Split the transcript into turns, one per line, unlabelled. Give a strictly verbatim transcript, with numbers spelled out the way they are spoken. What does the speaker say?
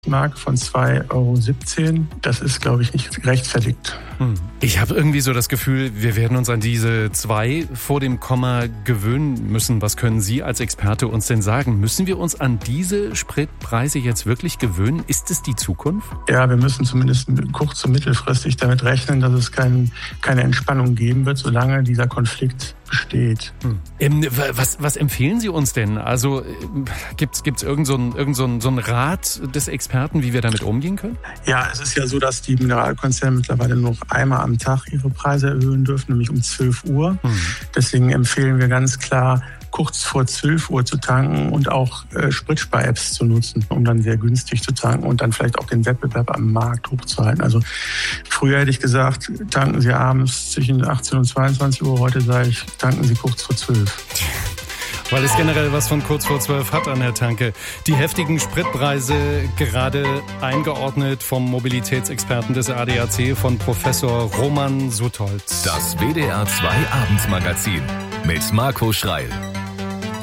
Mindestmarke von zwei Euro siebzehn. Das ist, glaube ich, nicht gerechtfertigt.
Ich habe irgendwie so das Gefühl, wir werden uns an diese zwei vor dem Komma gewöhnen müssen. Was können Sie als Experte uns denn sagen? Müssen wir uns an diese Spritpreise jetzt wirklich gewöhnen? Ist es die Zukunft?
Ja, wir müssen zumindest kurz- und mittelfristig damit rechnen, dass es kein, keine Entspannung geben wird, solange dieser Konflikt besteht.
Hm. Ähm, was, was empfehlen Sie uns denn? Also gibt's gibt's irgend so ein, irgend so ein, so ein Rat des Experten, wie wir damit umgehen können?
Ja, es ist ja so, dass die Mineralkonzerne mittlerweile nur noch einmal am Tag ihre Preise erhöhen dürfen, nämlich um zwölf Uhr. Hm. Deswegen empfehlen wir ganz klar, kurz vor zwölf Uhr zu tanken und auch äh, Spritspar-Apps zu nutzen, um dann sehr günstig zu tanken und dann vielleicht auch den Wettbewerb am Markt hochzuhalten. Also früher hätte ich gesagt, tanken Sie abends zwischen achtzehn und zweiundzwanzig Uhr. Heute sage ich, tanken Sie kurz vor zwölf.
Weil es generell was von kurz vor zwölf hat an der Tanke. Die heftigen Spritpreise gerade eingeordnet vom Mobilitätsexperten des A D A C, von Professor Roman Sutholz.
Das W D R zwei Abendmagazin mit Marco Schreil.